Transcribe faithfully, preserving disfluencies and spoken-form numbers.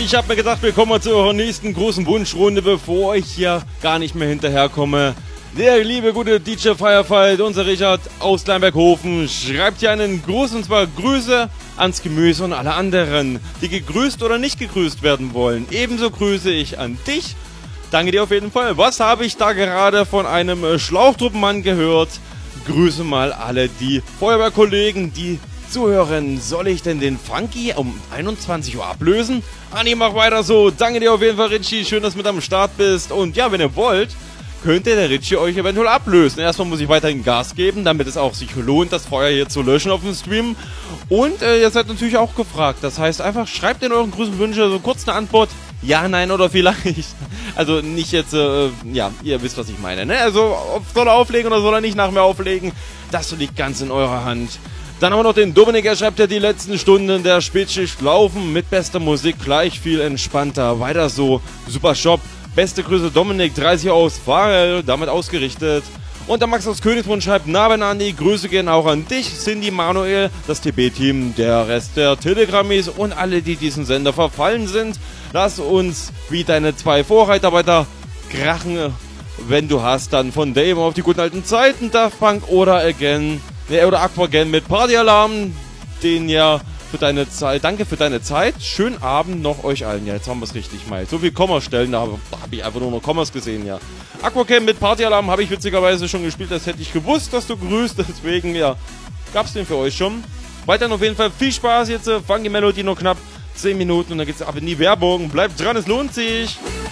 ich habe mir gedacht, wir kommen zu eurer nächsten großen Wunschrunde, bevor ich hier gar nicht mehr hinterherkomme. Der liebe, gute D J Firefight, unser Richard aus Kleinberghofen, schreibt hier einen Gruß, und zwar Grüße ans Gemüse und alle anderen, die gegrüßt oder nicht gegrüßt werden wollen. Ebenso grüße ich an dich. Danke dir auf jeden Fall. Was habe ich da gerade von einem Schlauchtruppenmann gehört? Grüße mal alle die Feuerwehrkollegen, die zuhören. Soll ich denn den Funky um einundzwanzig Uhr ablösen? Anni, mach weiter so. Danke dir auf jeden Fall, Richie. Schön, dass du mit am Start bist. Und ja, wenn ihr wollt, könnte der Richie euch eventuell ablösen. Erstmal muss ich weiterhin Gas geben, damit es auch sich lohnt, das Feuer hier zu löschen auf dem Stream. Und äh, ihr seid natürlich auch gefragt. Das heißt, einfach schreibt in euren Grüßen Wünsche so kurz eine Antwort. Ja, nein oder vielleicht. Also nicht jetzt, äh, ja, ihr wisst, was ich meine, ne? Also soll er auflegen oder soll er nicht nach mir auflegen? Das liegt ganz in eurer Hand. Dann haben wir noch den Dominik, er schreibt ja, die letzten Stunden der Spätschicht laufen mit bester Musik gleich viel entspannter. Weiter so, super Shop. Beste Grüße Dominik, dreißig aus Farel, damit ausgerichtet. Und der Max aus Königsbrunn schreibt, na Ben Andi, Grüße gehen auch an dich, Cindy, Manuel, das T B-Team, der Rest der Telegrammis und alle, die diesen Sender verfallen sind. Lass uns wie deine zwei Vorreiter weiter krachen, wenn du hast, dann von Dame auf die guten alten Zeiten, Daft Punk oder Again, ne, oder Aquagen mit Partyalarm, den ja für deine Zeit, danke für deine Zeit, schönen Abend noch euch allen. Ja, jetzt haben wir es richtig mal. So viel Kommastellen, da habe hab ich einfach nur noch Kommas gesehen, ja. Aquacam mit Partyalarm habe ich witzigerweise schon gespielt, das hätte ich gewusst, dass du grüßt, deswegen, ja, gab's den für euch schon. Weiterhin auf jeden Fall viel Spaß jetzt, Funky Melody noch knapp zehn Minuten und dann geht's ab in die Werbung. Bleibt dran, es lohnt sich.